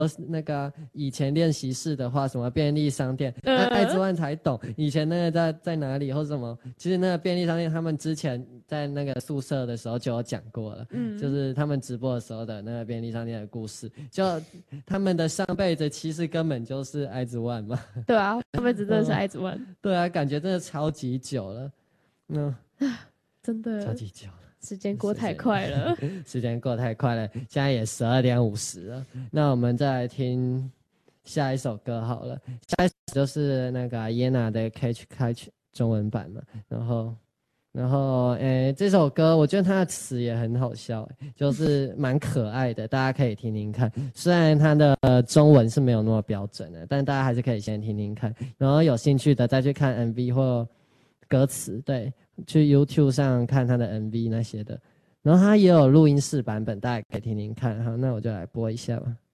那个以前练习室的话，什么便利商店，爱之万才懂以前那个在哪里或什么。其实那个便利商店，他们之前在那个宿舍的时候就有讲过了，就是他们直播的时候的那个便利商店的故事，就他们的上辈子其实根本就是爱之万嘛。 对啊，上辈子真的是爱之万。 对啊，感觉真的超级久了， 真的超级久了。 时间过太快了， 时间过太快了，现在也12:50了。那我们再来听下一首歌好了，下一首就是那个耶娜的 Catch 中文版嘛。然后这首歌我觉得它的词也很好笑，就是蛮可爱的，大家可以听听看。虽然它的中文是没有那么标准的，但大家还是可以先听听看，然后有兴趣的再去看 MV 或歌词，对。去 YouTube 上看他的 MV 那些的，然后他也有录音室版本，大家可以听听看。好，那我就来播一下吧。